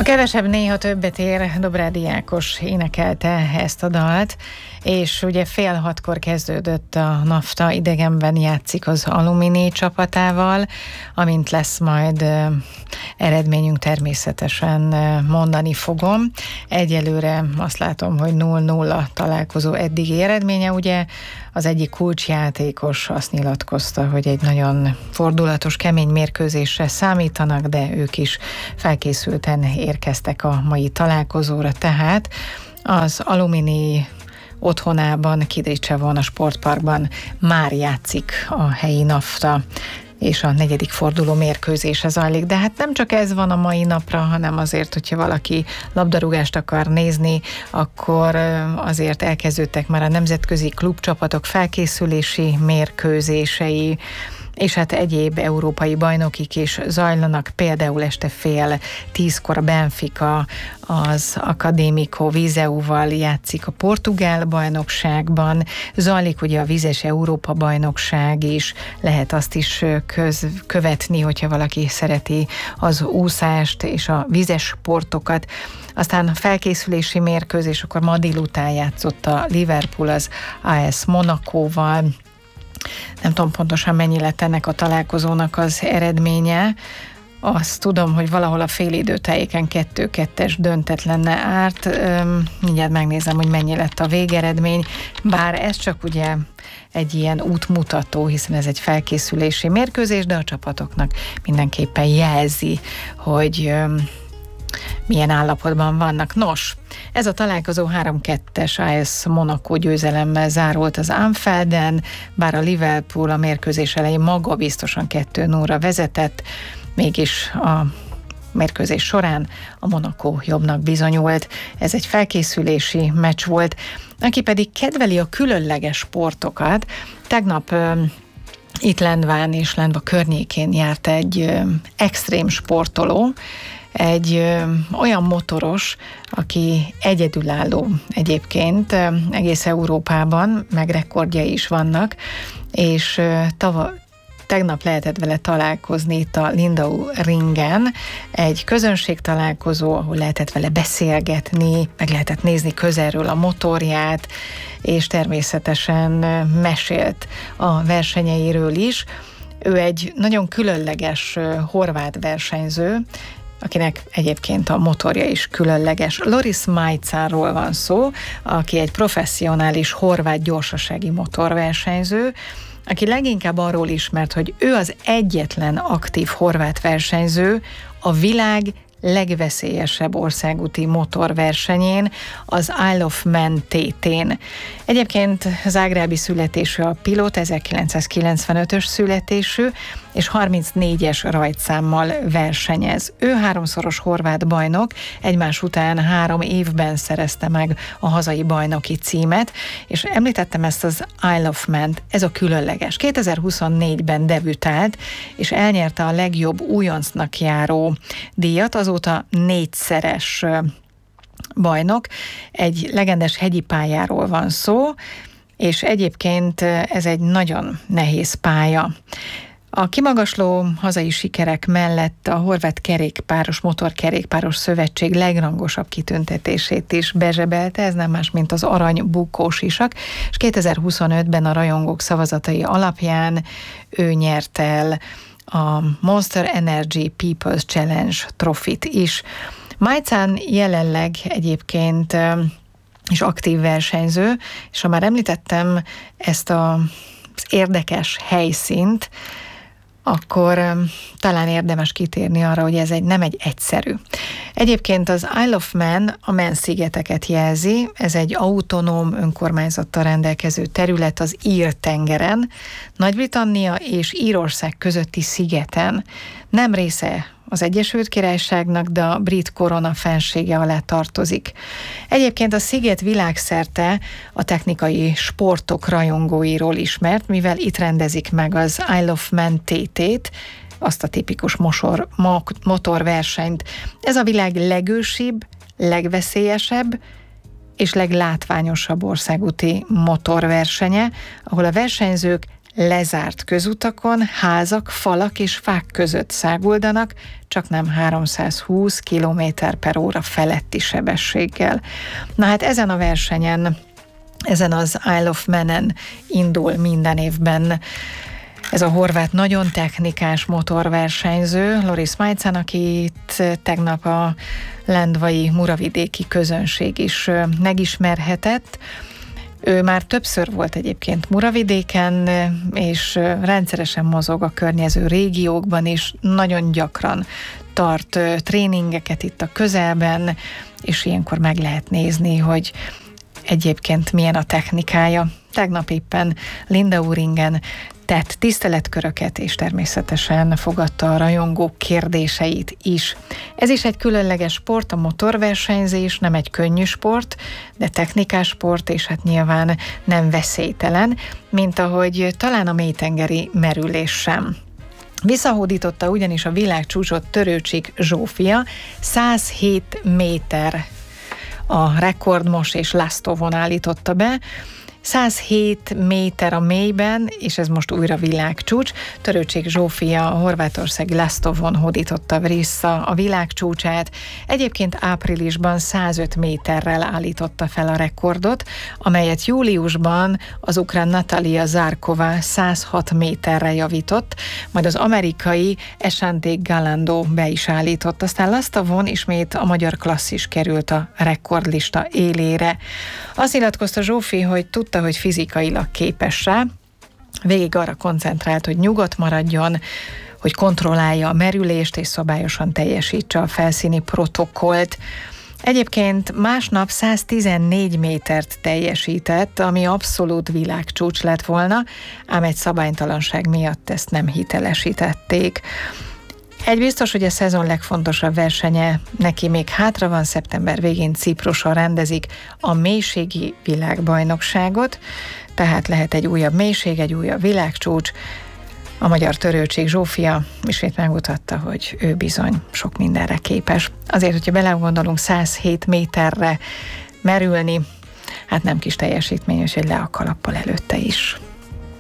A kevesebb néha többet ér, Dobrádi Ákos énekelte ezt a dalt, és ugye 5:30 kezdődött a NAFTA, idegenben játszik az Alumini csapatával, amint lesz majd eredményünk, természetesen mondani fogom. Egyelőre azt látom, hogy 0-0 találkozó eddigi eredménye, ugye az egyik kulcsjátékos azt nyilatkozta, hogy egy nagyon fordulatos, kemény mérkőzésre számítanak, de ők is felkészülten érkeztek a mai találkozóra, tehát az Alumini otthonában, Kidricsevon, a sportparkban már játszik a helyi NAFTA, és a 4. forduló mérkőzése zajlik. De hát nem csak ez van a mai napra, hanem azért, hogyha valaki labdarúgást akar nézni, akkor azért elkezdődtek már a nemzetközi klubcsapatok felkészülési mérkőzései, és hát egyéb európai bajnokik is zajlanak, például este 9:30 a Benfica az Académico Viseuval játszik a portugál bajnokságban, zajlik ugye a vízes Európa bajnokság is, lehet azt is követni, hogyha valaki szereti az úszást és a vízes sportokat. Aztán a felkészülési mérkőzés, akkor ma délután játszott a Liverpool az AS Monacóval. Nem tudom pontosan mennyi lett ennek a találkozónak az eredménye. Azt tudom, hogy valahol a félidő tájéken 2-2 döntetlenne árt. Mindjárt megnézem, hogy mennyi lett a végeredmény. Bár ez csak ugye egy ilyen útmutató, hiszen ez egy felkészülési mérkőzés, de a csapatoknak mindenképpen jelzi, hogy milyen állapotban vannak. Nos, ez a találkozó 3-2-es AS Monaco győzelemmel zárult az Anfielden, bár a Liverpool a mérkőzés elején maga biztosan 2-0-ra vezetett, mégis a mérkőzés során a Monaco jobbnak bizonyult. Ez egy felkészülési meccs volt. Aki pedig kedveli a különleges sportokat, tegnap itt Lendván és Lendva környékén járt egy extrém sportoló, egy olyan motoros, aki egyedülálló egyébként egész Európában, meg rekordjai is vannak, és tegnap lehetett vele találkozni itt a Lindau Ringen, egy közönségtalálkozó, ahol lehetett vele beszélgetni, meg lehetett nézni közelről a motorját, és természetesen mesélt a versenyeiről is. Ő egy nagyon különleges horvát versenyző, akinek egyébként a motorja is különleges. Loris Majcáról van szó, aki egy professzionális horvát gyorsasági motorversenyző, aki leginkább arról ismert, hogy ő az egyetlen aktív horvát versenyző a világ legveszélyesebb országúti motorversenyén, az Isle of Man TT-n. Egyébként zágrábi születésű a pilóta, 1995-ös születésű, és 34-es rajtszámmal versenyez. Ő 3-szoros horvát bajnok, egymás után 3 évben szerezte meg a hazai bajnoki címet, és említettem ezt az Isle of Man-t, ez a különleges. 2024-ben debütált, és elnyerte a legjobb újoncnak járó díjat, azóta 4-szeres bajnok. Egy legendes hegyi pályáról van szó, és egyébként ez egy nagyon nehéz pálya. A kimagasló hazai sikerek mellett a Horvát Motorkerékpáros Szövetség legrangosabb kitüntetését is bezsebelte, ez nem más, mint az arany bukósisak, és 2025-ben a rajongók szavazatai alapján ő nyert el a Monster Energy People's Challenge trofit is. Majcán jelenleg egyébként is aktív versenyző, és ha már említettem ezt az érdekes helyszínt, akkor talán érdemes kitérni arra, hogy ez nem egy egyszerű. Egyébként az Isle of Man a Man-szigeteket jelzi, ez egy autonóm önkormányzattal rendelkező terület az Ír-tengeren, Nagy-Britannia és Írország közötti szigeten. Nem része az Egyesült Királyságnak, de a brit korona fensége alá tartozik. Egyébként a sziget világszerte a technikai sportok rajongóiról ismert, mivel itt rendezik meg az Isle of Man TT-t, azt a tipikus motorversenyt. Ez a világ legősibb, legveszélyesebb és leglátványosabb országúti motorversenye, ahol a versenyzők lezárt közutakon házak, falak és fák között száguldanak, csak nem 320 km/h feletti sebességgel. Na hát ezen a versenyen, ezen az Isle of Man-en indul minden évben ez a horvát nagyon technikás motorversenyző, Loris Majcan, akit tegnap a lendvai muravidéki közönség is megismerhetett. Ő már többször volt egyébként Muravidéken, és rendszeresen mozog a környező régiókban, és nagyon gyakran tart tréningeket itt a közelben, és ilyenkor meg lehet nézni, hogy egyébként milyen a technikája. Tegnap éppen Lindauringen tett tiszteletköröket, és természetesen fogadta a rajongók kérdéseit is. Ez is egy különleges sport, a motorversenyzés, nem egy könnyű sport, de technikás sport, és hát nyilván nem veszélytelen, mint ahogy talán a mélytengeri merülés sem. Visszahódította ugyanis a világcsúcsot Törőcsik Zsófia, 107 méter a rekord most, és Lasztovon állította be. 107 méter a mélyben, és ez most újra világcsúcs. Törőcsik Zsófia a horvátországi Lasztovon hódította vissza a világcsúcsát. Egyébként áprilisban 105 méterrel állította fel a rekordot, amelyet júliusban az ukrán Natalia Zarkova 106 méterre javított, majd az amerikai Esante Galando be is állított. Aztán Lasztovon ismét a magyar klasszis került a rekordlista élére. Azt nyilatkozta Zsófi, hogy tudta, hogy fizikailag képes rá, végig arra koncentrált, hogy nyugodt maradjon, hogy kontrollálja a merülést és szabályosan teljesítse a felszíni protokollt. Egyébként másnap 114 métert teljesített, ami abszolút világcsúcs lett volna, ám egy szabálytalanság miatt ezt nem hitelesítették. Egy biztos, hogy a szezon legfontosabb versenye neki még hátra van, szeptember végén Cipruson rendezik a mélységi világbajnokságot, tehát lehet egy újabb mélység, egy újabb világcsúcs. A magyar Törőcsik Zsófia ismét megmutatta, hogy ő bizony sok mindenre képes. Azért, hogyha belegondolunk, 107 méterre merülni, hát nem kis teljesítmény, és egy le a kalappal előtte is.